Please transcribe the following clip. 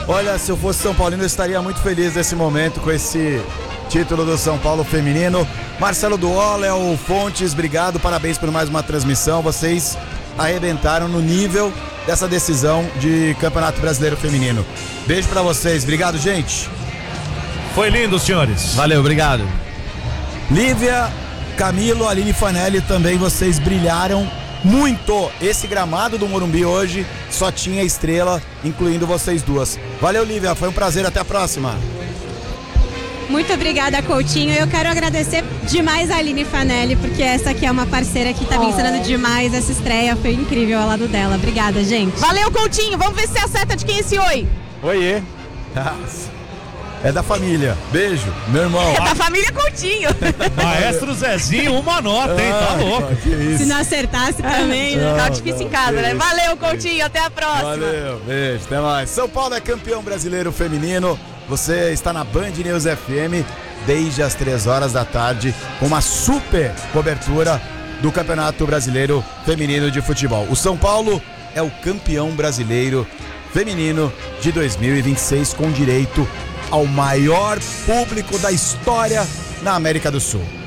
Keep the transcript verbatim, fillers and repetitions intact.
Olha, se eu fosse São Paulino, eu estaria muito feliz nesse momento com esse título do São Paulo feminino. Marcelo Duó, Léo Fontes, obrigado, parabéns por mais uma transmissão. Vocês arrebentaram no nível dessa decisão de Campeonato Brasileiro Feminino. Beijo pra vocês, obrigado, gente. Foi lindo, senhores. Valeu, obrigado. Lívia, Camilo, Aline Fanelli, também vocês brilharam muito. Esse gramado do Morumbi hoje só tinha estrela, incluindo vocês duas. Valeu, Lívia, foi um prazer, até a próxima. Muito obrigada, Coutinho. Eu quero agradecer demais a Aline Fanelli, porque essa aqui é uma parceira que tá me ensinando demais. Essa estreia foi incrível ao lado dela. Obrigada, gente. Valeu, Coutinho. Vamos ver se acerta de quem é esse oi. Oiê. É da família. Beijo, meu irmão. É da família Coutinho. Maestro Zezinho, uma nota, hein? Tá louco. Que isso. Se não acertasse também, né? Tá difícil não, em casa, né? isso. Valeu, Coutinho. Até a próxima. Valeu, beijo, até mais. São Paulo é campeão brasileiro feminino. Você está na Band News F M desde as três horas da tarde com uma super cobertura do Campeonato Brasileiro Feminino de Futebol. O São Paulo é o campeão brasileiro feminino de dois mil e vinte e seis com direito ao maior público da história na América do Sul.